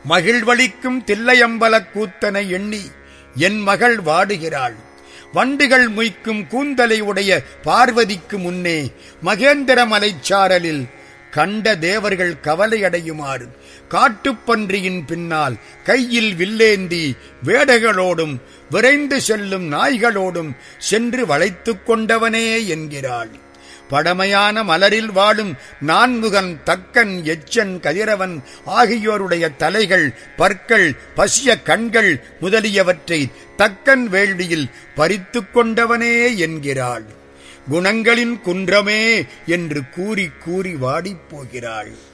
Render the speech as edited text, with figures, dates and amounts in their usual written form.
மகிழ்வளிக்கும் தில்லையம்பலக் கூத்தனை எண்ணி என் மகள் வாடுகிறாள். வண்டுகள் முய்க்கும் கூந்தலை உடைய பார்வதிக்கு முன்னே மகேந்திர மலைச்சாரலில் கண்ட தேவர்கள் கவலையடையுமாறு காட்டுப்பன்றியின் பின்னால் கையில் வில்லேந்தி வேடைகளோடும் விரைந்து செல்லும் நாய்களோடும் சென்று வளைத்துக் கொண்டவனே என்கிறாள். பழமையான மலரில் வாழும் நான்முகன், தக்கன், எச்சன், கதிரவன் ஆகியோருடைய தலைகள், பற்கள், பசிய கண்கள் முதலியவற்றை தக்கன் வேள்வியில் பறித்துக் கொண்டவனே என்கிறாள். குணங்களின் குன்றமே என்று கூறி கூறி வாடிப் போகிறாள்.